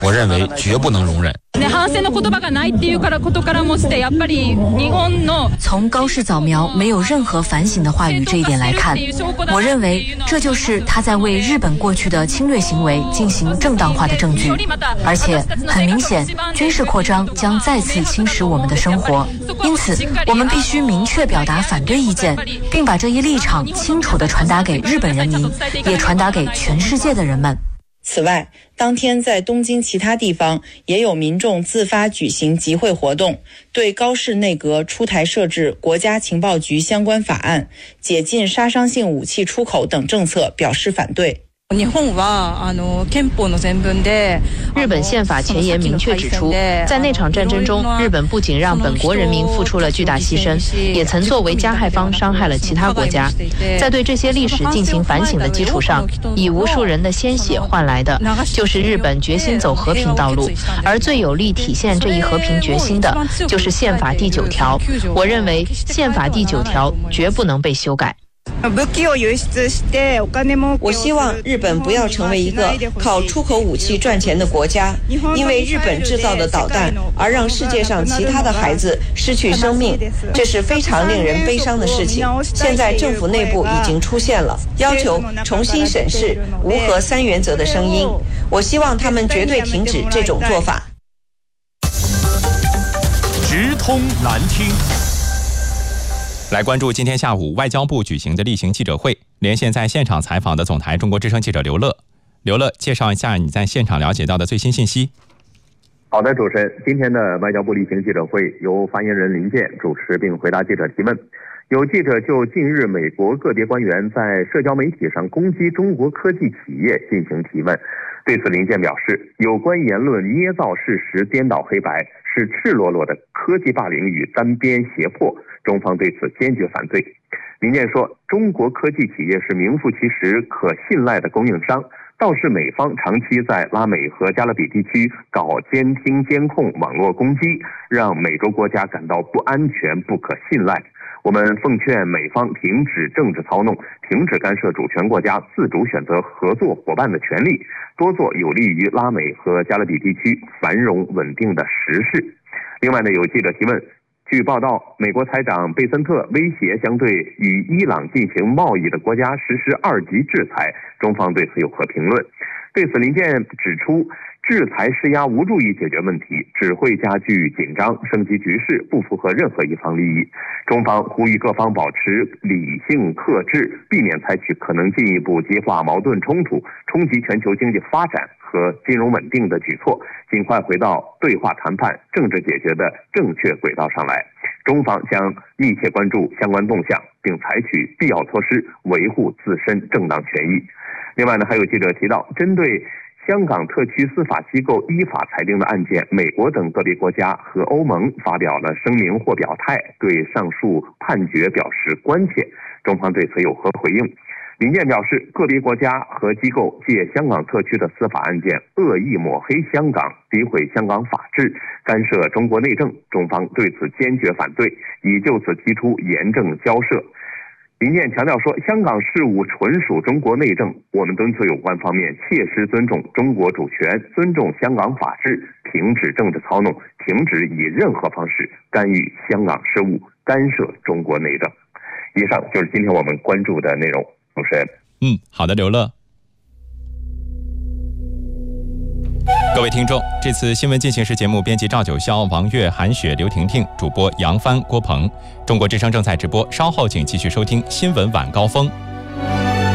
我认为绝不能容忍。 从高市早苗没有任何反省的话语这一点来看，我认为这就是他在为日本过去的侵略行为进行正当化的证据。而且很明显，军事扩张将再次侵蚀我们的生活，因此我们必须明确表达反对意见，并把这一立场清楚地传达给日本人民，也传达给全世界的人们。 此外，当天在东京其他地方也有民众自发举行集会活动，对高市内阁出台设置国家情报局相关法案、解禁杀伤性武器出口等政策表示反对。 日本宪法前言明确指出，在那场战争中，日本不仅让本国人民付出了巨大牺牲，也曾作为加害方伤害了其他国家。在对这些历史进行反省的基础上，以无数人的鲜血换来的，就是日本决心走和平道路。而最有力体现这一和平决心的，就是宪法第9条。我认为，宪法第9条绝不能被修改。 我希望日本不要成为一个靠出口武器赚钱的国家，因为日本制造的导弹而让世界上其他的孩子失去生命，这是非常令人悲伤的事情。现在政府内部已经出现了要求重新审视无核3原则的声音，我希望他们绝对停止这种做法。 直通蓝厅。 来关注今天下午外交部举行的例行记者会，连线在现场采访的总台中国之声记者刘乐。刘乐，介绍一下你在现场了解到的最新信息。 好的，主持人，今天的外交部例行记者会由发言人林健主持并回答记者提问。有记者就近日美国个别官员在社交媒体上攻击中国科技企业进行提问，对此林健表示，有关言论捏造事实、颠倒黑白，是赤裸裸的科技霸凌与单边胁迫，中方对此坚决反对。林健说，中国科技企业是名副其实可信赖的供应商，倒是美方长期在拉美和加勒比地区搞监听监控网络攻击，让美洲国家感到不安全不可信赖。我们奉劝美方停止政治操弄，停止干涉主权国家自主选择合作伙伴的权利，多做有利于拉美和加勒比地区繁荣稳定的实事。另外呢，有记者提问，据报道，美国财长贝森特威胁将对与伊朗进行贸易的国家实施2级制裁，中方对此有何评论？对此，林健指出，制裁施压无助于解决问题，只会加剧紧张，升级局势，不符合任何一方利益。中方呼吁各方保持理性克制，避免采取可能进一步激化矛盾冲突、冲击全球经济发展和金融稳定的举措，尽快回到对话谈判、政治解决的正确轨道上来。中方将密切关注相关动向，并采取必要措施，维护自身正当权益。另外呢，还有记者提到，针对香港特区司法机构依法裁定的案件，美国等个别国家和欧盟发表了声明或表态，对上述判决表示关切。中方对此有何回应？林健表示，个别国家和机构借香港特区的司法案件恶意抹黑香港，诋毁香港法治，干涉中国内政，中方对此坚决反对，已就此提出严正交涉。林健强调说，香港事务纯属中国内政，我们敦促有关方面切实尊重中国主权，尊重香港法治，停止政治操弄，停止以任何方式干预香港事务，干涉中国内政。以上就是今天我们关注的内容。主持人， 好的，刘乐。各位听众，这次新闻进行时节目编辑赵九霄、王悦、韩雪、刘婷婷，主播杨帆、郭鹏。中国之声正在直播，稍后请继续收听新闻晚高峰。